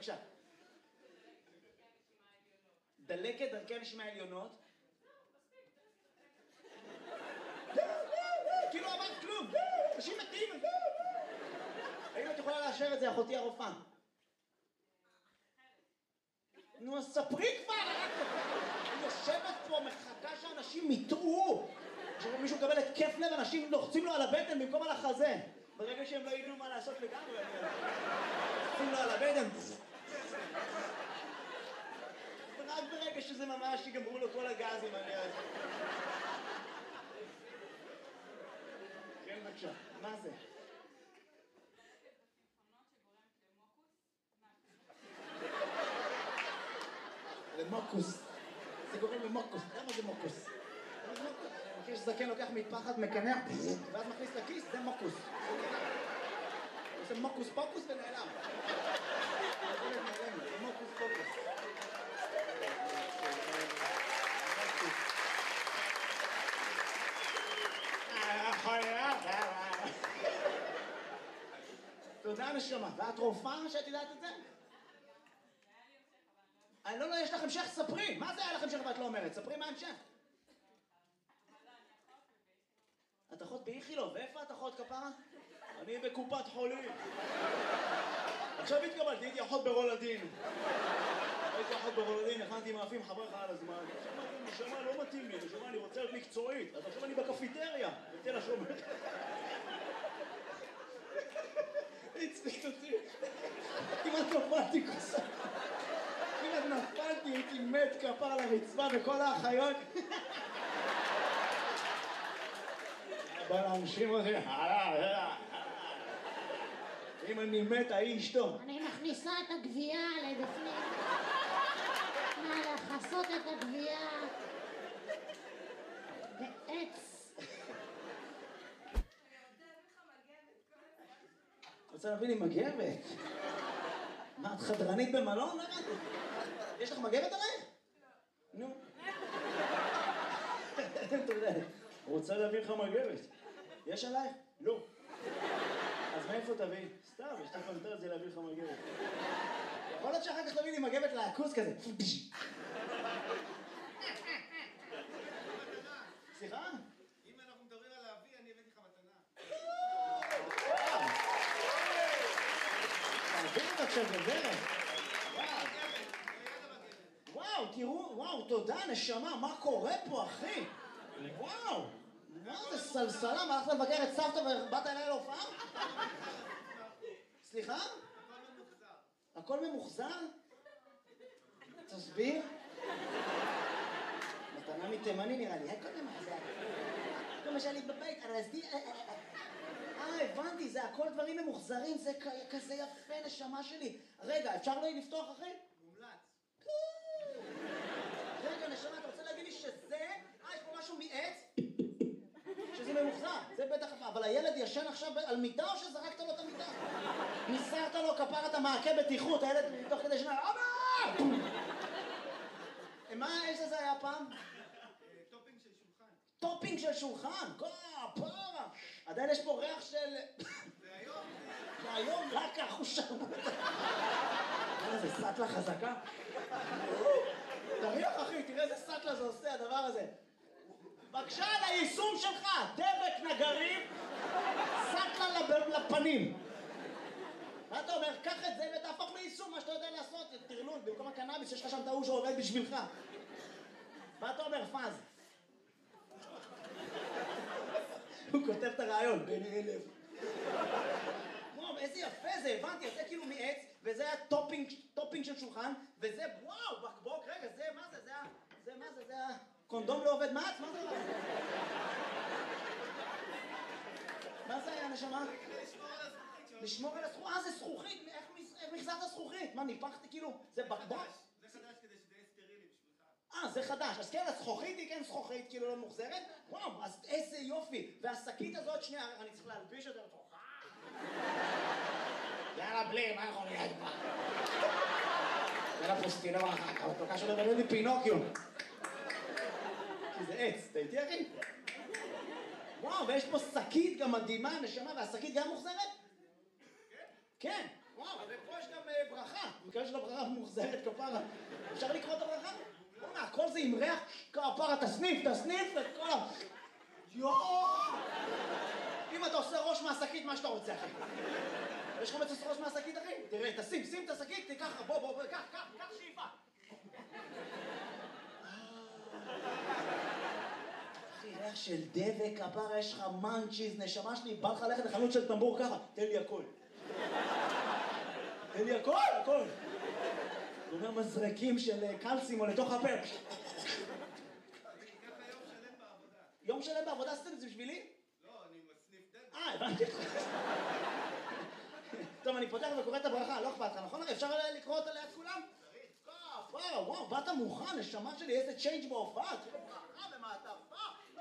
בבקשה. דלקת דרכי הנשימה העליונות. כאילו אמרת כלום. אנשים מתים. האם את יכולה לאשר את זה, אחותי הרופאה? נו, אז ספרי כבר! אני יושבת פה, מחכה שאנשים יטעו. כשמישהו מקבל התקף לב, אנשים לוחצים לו על הבטן במקום על החזה. ברגע שהם לא ידעו מה לעשות לגמרי, לוחצים לו על הבטן. ורק ברגע שזה ממש יגמרו לו כל הגזים, אני אז... כן, בבקשה. מה זה? למוקוס. זה גורם למוקוס. למה זה מוקוס? מכיר שזקן לוקח מפחד, מקנח, ואז מכניס לכיס, זה מוקוס. עושה מוקוס פוקוס ונעלם. זה מוקוס פוקוס. תודה נשמה. ואת רופאה שאת יודעת את זה? לא, יש לך המשך, ספרי. מה זה היה לך המשך ואת לא אומרת? ספרי מה המשך. את אחות באיכילוב, ואיפה את אחות כפרה? אני בקופת חולים. עכשיו התקבלתי, הייתי אחות ברולדין. הייתי אחות ברולדין, הכנתי מאפים חברך על הזמן. נשמה לא מתאים לי, נשמה אני רוצה להיות מקצועית. אז עכשיו אני בקפיטריה, בתל השומר. הצחיק אותי. כמעט נפלתי כוסה. כמעט נפלתי, הייתי מת כפר על הרצפה וכל האחיות. בא להנשים אותי, אם אני מת, ההיא אשתו. אני מכניסה את הגבייה לבפנים. מה, לחסות את הגבייה בעץ. רוצה להבין לי מגבת? מה, את חדרנית במלון? יש לך מגבת עלייך? נו. תודה. רוצה להביא לך מגבת. יש עלייך? לא. אז מאיפה תביא? סתם, יש לך פנטזיה להביא לך מגבת. יכול להיות שאחר כך תביא לי מגבת לעכוס כזה. סליחה? אם אנחנו מדברים על להביא, אני הבאתי לך מתנה. תביא לי בבקשה גברת. וואו, תראו, וואו, תודה, נשמה, מה קורה פה, אחי? וואו, מה זה סלסלה? מה, הלכת לבקר את סבתא ובאת אליי להופעה? סליחה? הכל ממוחזר. הכל ממוחזר? תסביר. מתנה מתימני נראה לי, הכל ממוחזר. למשל לי בבית, הרסתי... הבנתי, זה הכל דברים ממוחזרים, זה כזה יפה, נשמה שלי. רגע, אפשר לא לפתוח, אחי? מומלץ. רגע, נשמה, אתה רוצה להגיד לי שזה... יש פה משהו מעץ? שזה ממוחזר, זה בטח... אבל הילד ישן עכשיו על מיטה או שזרקת לו את המיטה? ניסרת לו כפרת המעקה בטיחות, הילד תוך כדי שנה... אבא! מה האש הזה היה פעם? טופינג של שולחן. טופינג של שולחן? פרה! עדיין יש פה ריח של... והיום... והיום רק החושה. זה סטלה חזקה. תריח אחי, תראה איזה סטלה זה עושה הדבר הזה. בבקשה על היישום שלך, דבק נגרים, סטלה לפנים. מה אתה אומר? קח את זה ותהפוך ליישום, מה שאתה יודע לעשות, תרלול, במקום הקנאביס, יש לך שם טעו שעובד בשבילך. מה אתה אומר, פאז? הוא כותב את הרעיון, בין 1000. וואו, איזה יפה זה, הבנתי, זה כאילו מעץ, וזה היה טופינג של שולחן, וזה, וואו, בקבוק, רגע, זה, מה זה, זה מה זה, זה הקונדום לא עובד מעץ, מה זה? מה זה היה, נשמה? לשמור על הזכוכית, זה זכוכית, איך מחזרת זכוכית? מה, ניפחתי כאילו, זה בקבוק? זה חדש כדי שזה יהיה סטרילי בשבילך. זה חדש, אז כן, הזכוכית היא כן זכוכית, כאילו לא מוחזרת? וואו, אז איזה יופי, והשקית הזאת, שנייה, אני צריך להלביש את זה לתוכה. יאללה, בלי, מה יכול להיות כבר? יאללה, פוסטינור אחר כך, אותו קשור לדבר לי פינוקיו. כי זה עץ, אתה איתי אחי? וואו, ויש פה שקית גם מדהימה, נשמה, והשקית גם מוחזרת? כן. כן, וואו, ופה יש גם ברכה. מקווה של הברכה מוחזרת כפרה. אפשר לקרוא את הברכה? מה, הכל זה עם ריח כפרה, תסניף את כל ה... יואו! אם אתה עושה ראש מהשקית, מה שאתה רוצה, אחי? יש לך מצוס ראש מהשקית, אחי? תראה, שים את השקית, תיקח, בוא, קח שאיפה. אחי, ריח של דבק, כפרה, יש לך מנצ'יז, נשמה שלי, בא לך ללכת לחנות של טמבור ככה, תן לי הכל. הכל. הוא אומר מזרקים של קלסימו לתוך הפה. יום שלם בעבודה עשיתם את זה בשבילי? לא, אני מסניף דבק. הבנתי. טוב, אני פותח וקורא את הברכה, לא אכפת לך, נכון? אפשר לקרוא אותה ליד כולם? וואו, באת מוכן, נשמה שלי, איזה צ'יינג' בהופעה, תראו ברכה במעטפה.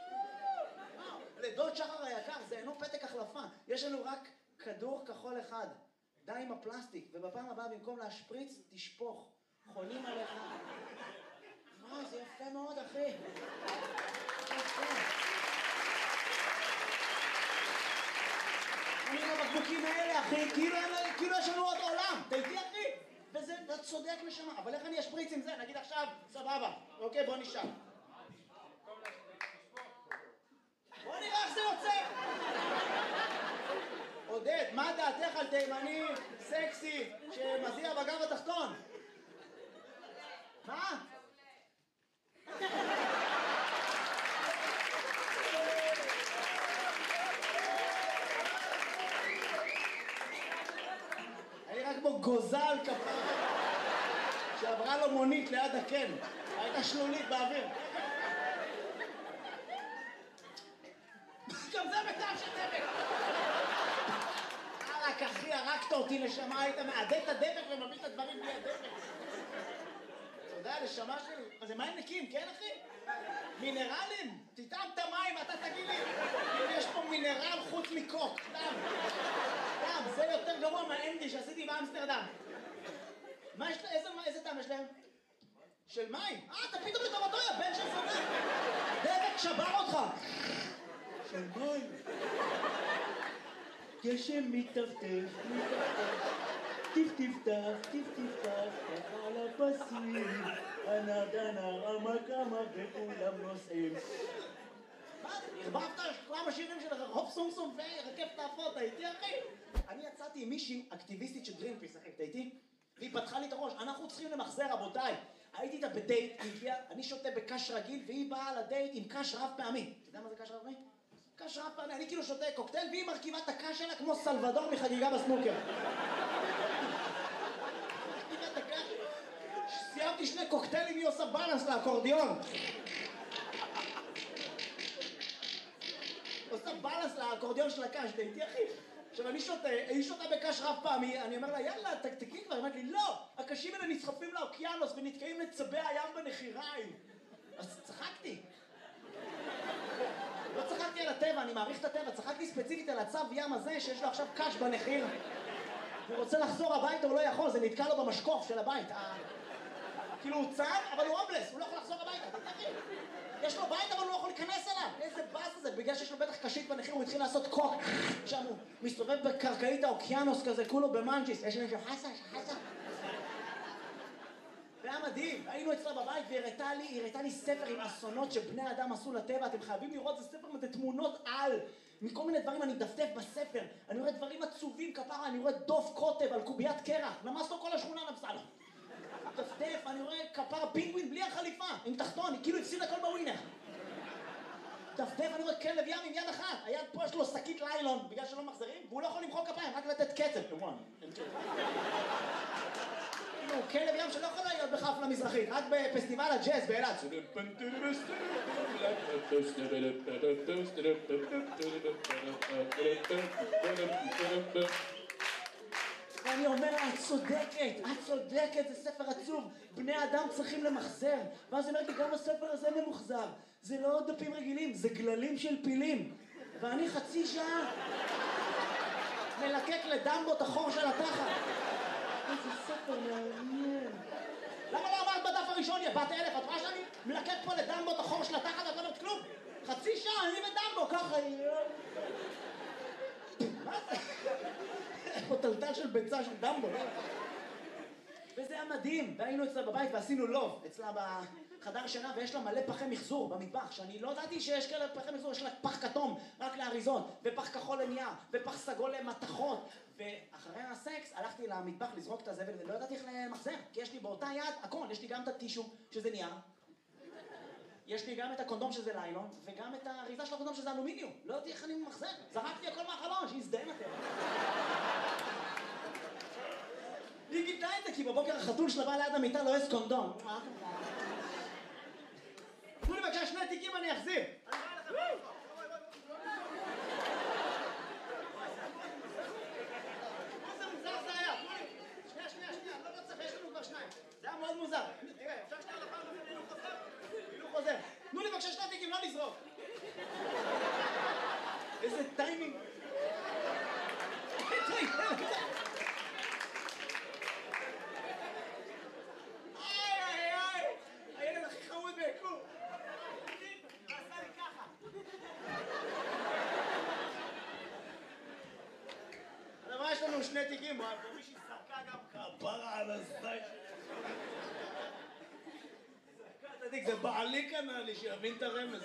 לדוד שחר היקר, זה אינו פתק החלפה, יש לנו רק כדור כחול אחד, די עם הפלסטיק, ובפעם הבאה במקום להשפריץ, תשפוך, חולים עליך. וואו, זה יפה מאוד, אחי. אני בבקבוקים האלה, אחי, כאילו יש לנו עוד עולם, אתה איתי, אחי? וזה, אתה צודק נשמה, אבל איך אני אשפריץ עם זה? נגיד עכשיו, סבבה, אוקיי, בוא נשאר. בוא נראה איך זה יוצא. עודד, מה דעתך על תימני סקסי שמזיע בגב התחתון? מה? אני רק כמו גוזל כפרה שעברה לו מונית ליד הקן, הייתה שלולית באוויר. גם זה בטעם של דבק. רק אחי, הרגת אותי נשמה, היית מעדד את הדבק ומביא את הדברים בלי הדבק. תודה, נשמה שלי. אז זה מים נקיים, כן אחי? מינרלים? תטעם את המים, אתה תגיד לי. אם יש פה מינרל חוץ מקוק, דם. זה יותר גרוע מהאנדי שעשיתי באמסטרדם. מה יש להם? איזה טעם יש להם? של מים? אתה פתאום לטובתו, יא בן של זונה. דבק שבר אותך. של מים. גשם מטפטף, טיפ-טיפ-טף, ככה על הפסים, הנר, עמק וכולם נוסעים. מה, הרבבת כמה שירים של הופ סום סום ורכבת האפות, הייתי אחי? אני יצאתי עם מישהי אקטיביסטית של גרינפיס, אחי, הייתי? והיא פתחה לי את הראש, אנחנו צריכים למחזר, רבותיי. הייתי איתה בדייט, אני שותה בקש רגיל, והיא באה לדייט עם קש רב פעמי. אתה יודע מה זה קש רב פעמי? קש רב פעמי, אני כאילו שותה קוקטייל, והיא מרכיבה את הקש שלה כמו סלבדור מחגיגה בסנוקר. סיימתי 2 קוקטיילים, היא עושה בלנס לאקורדיון. עושה בלנס לאקורדיון של הקש, דייטי אחי. עכשיו אני שותה, היא שותה בקש רב פעמי, אני אומר לה יאללה תקתקי כבר, היא אומרת לי לא, הקשים האלה נסחפים לאוקיינוס ונתקעים לצבי הים בנחיריים. אז צחקתי. לא צחקתי על הטבע, אני מעריך את הטבע, צחקתי ספציפית על הצב ים הזה שיש לו עכשיו קש בנחיר. הוא רוצה לחזור הביתה, הוא לא יכול, זה נתקע לו במשקוף של הבית. כאילו הוא צב, אבל הוא הומלס, הוא לא יכול לחזור הביתה, תתקי. יש לו בית אבל הוא לא יכול להיכנס אליו. איזה באס זה, בגלל שיש לו בטח קשית בנחיר, הוא התחיל לעשות קוק. שם הוא מסתובב בקרקעית האוקיינוס כזה, כולו במנג'יס. יש מישהו חסה. זה היה מדהים, היינו אצלה בבית והיא הראתה לי ספר עם אסונות שבני אדם עשו לטבע, אתם חייבים לראות, זה ספר עם תמונות על, מכל מיני דברים אני מדפדף בספר, אני רואה דברים עצובים כפרה, אני רואה דוף קוטב על קוביית קרח, נמס לו כל השכונה נמסה לו. מדפדף, אני רואה כפרה פינגווין בלי החליפה, עם תחתון, היא כאילו הפסיד הכל בווינר. מדפדף, אני רואה כלב ים עם יד אחת, היד פה יש לו שקית ליילון, בגלל שלא מחזרים, והוא לא יכול למחוא כפיים, רק לתת קצב. הוא כלב ים שלא יכול להיות בחפלה מזרחית, רק בפסטיבל הג'אז באילת. ואני אומר, את צודקת, זה ספר עצוב, בני אדם צריכים למחזר. ואז היא אומרת לי, גם הספר הזה ממוחזר, זה לא דפים רגילים, זה גללים של פילים. ואני חצי שעה מלקק לדמבו את החור של התחת. איזה ספר מעניין. למה לא אמרת בדף הראשון, יא בת 1000? את רואה שאני מלקק פה לדמבו את החור של התחת ואת לא אומרת כלום? חצי שעה, אני ודמבו, ככה. מה זה? יש פה טלטל של ביצה של דמבו. וזה היה מדהים, והיינו אצלה בבית ועשינו לוב, אצלה בחדר שינה, ויש לה מלא פחי מחזור במטבח, שאני לא ידעתי שיש כאלה פחי מחזור, יש לה פח כתום רק לאריזות, ופח כחול לנייר, ופח סגול למתכות, ואחרי הסקס הלכתי למטבח לזרוק את הזבל, ולא ידעתי איך למחזר, כי יש לי באותה יד הכל, יש לי גם את הטישו, שזה נייר, יש לי גם את הקונדום שזה ליילון, וגם את האריזה של הקונדום שזה אלומיניום, לא ידעתי איך אני ממחזר, זרקתי הכל מהחלון, שיזדיין אתם. היא גידלה את זה, כי בבוקר החתול שלה בא ליד המיטה לועס קונדום. תנו לי בבקשה 2 תיקים אני אחזיר. איזה מוזר זה היה. שנייה, לא צריך, יש לנו כבר 2. זה היה מאוד מוזר. תראה, אפשר שנייה לפעם הילוך חוזר. תנו לי בבקשה 2 תיקים, לא לזרוק. איזה טיימינג. הילד הכי חמוד ביקום. עשה לי ככה. אבל יש לנו 2 תיקים, מישהי זרקה גם כפרה על הזין. זרקה את התיק, זה בעלי קנה לי, שיבין את הרמז.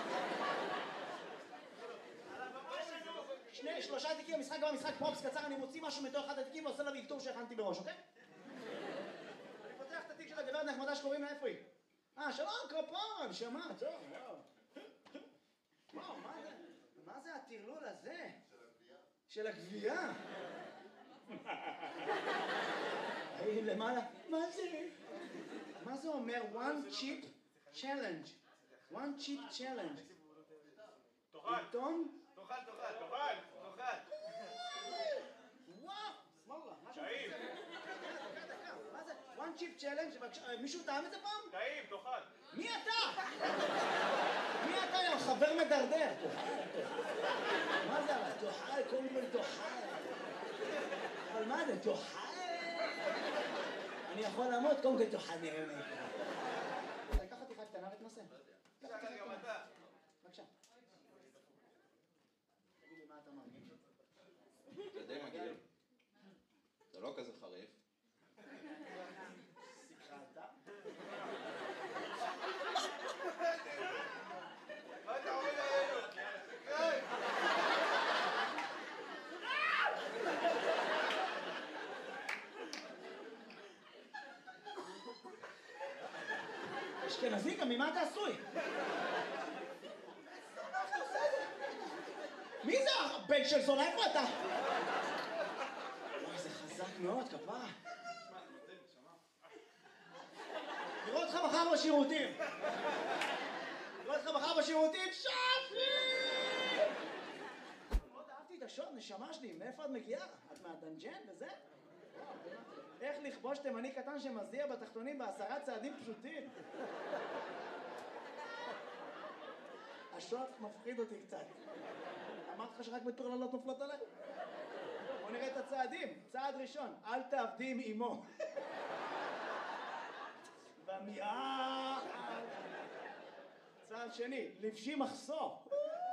יש לנו 3 תיקים, המשחק גם המשחק פרופס קצר, אני מוציא משהו מתוך אחד התיקים ועושה לה ויקטור שהכנתי בראש, אוקיי? אני פותח את התיק של הגברת נחמדה שקוראים לה, איפה היא? שלום, כפרה, נשמה, טוב, וואו, מה זה הטרלול הזה? של הגבייה? למעלה, מה זה אומר? One chip challenge. One chip challenge. תאכל. עיתון? תאכל. וואו, סמאללה. טעים. מה זה? One chip challenge? מישהו טעם את זה פעם? טעים, תאכל. מי אתה? מי אתה היום? חבר מדרדר. מה זה? תאכל, קודם כל תאכל. אבל מה זה? תאכל? אני יכול לעמוד, קודם כל תאכל נראה מה יקרה. לקחת תיכה קטנה ותנסה. תאכל גם אתה. בבקשה. תגיד לי מה אתה מרגיש. זה די מגעיל. זה לא כזה חריף. סיכרת. מה אתה עומד עלינו? אשכנזי, גם ממה אתה עשוי? מי זה הבן של זונה? איפה אתה? וואי, זה חזק מאוד, כפרה. נראה אותך מחר בשירותים. שפי! מאוד אהבתי את השוד, נשמה שלי. מאיפה את מגיעה? את מהדנג'ן וזה? איך לכבוש תימני קטן שמזיע בתחתונים ב10 צעדים פשוטים? השוד מפחיד אותי קצת. אמרתי לך שרק מטורללות נופלות עליי? בוא נראה את הצעדים. צעד ראשון, אל תעבדי עם אמו. במיעה. צעד שני, לבשי מחסור.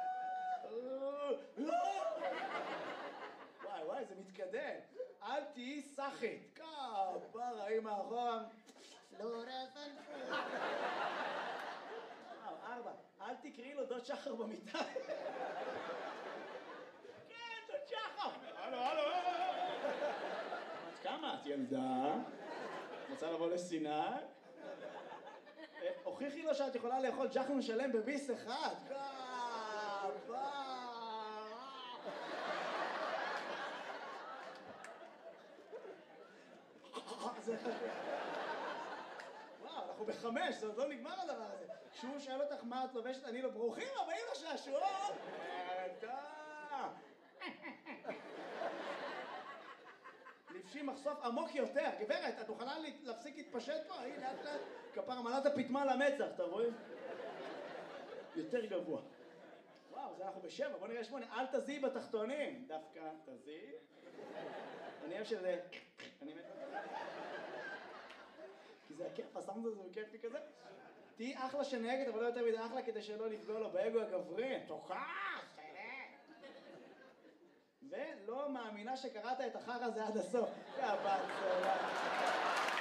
וואי, זה מתקדם. אל תהיי סחית. כפרה, אמא אחורה. לא רפנפו. 4, אל תקראי לו דוד שחר במיטה. כן, דוד שחר. הלו. את כמה? את ילדה? רוצה לבוא לסיני? הוכיחי לו שאת יכולה לאכול ג'חנון שלם בביס אחד. וואו, אנחנו ב5, זה עוד לא נגמר הדבר הזה. כשהוא שואל אותך מה את לובשת, אני לא, ברוכים הבאים לשעשועון. לבשי מחשוף עמוק יותר. גברת, את מוכנה להפסיק להתפשט פה? הנה, לאט לאט. כפרה מלאת הפטמה למצח, אתה רואים? יותר גבוה. וואו, זה אנחנו ב7, בוא נראה 8. אל תזיעי בתחתונים. דווקא תזיעי. אני אוהב שזה... אני מת... כי זה הכיף, הסאונד הזה הוא כיף לי כזה. תהי אחלה שנהגת, אבל לא יותר מדי אחלה כדי שלא לפגוע לו באגו הגברי. תוכח! ולא מאמינה שקראת את החרא הזה עד הסוף. יא בת סולה.